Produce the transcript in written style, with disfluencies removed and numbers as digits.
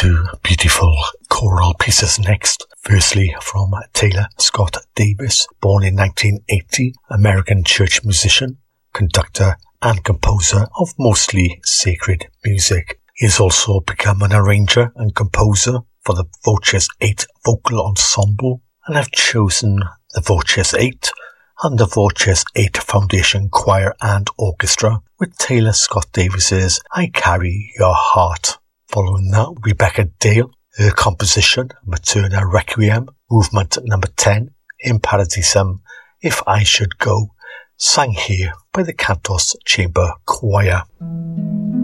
two beautiful choral pieces next. Firstly, from Taylor Scott Davis, born in 1980, American church musician, conductor, and composer of mostly sacred music. He has also become an arranger and composer for the Voces 8 vocal ensemble, and I've chosen the Voces 8 and the Voces 8 Foundation Choir and Orchestra with Taylor Scott Davis's I Carry Your Heart. Following that, Rebecca Dale, her composition Materna Requiem, movement number 10, in Paradisum, If I Should Go, sang here by the Cantos Chamber Choir.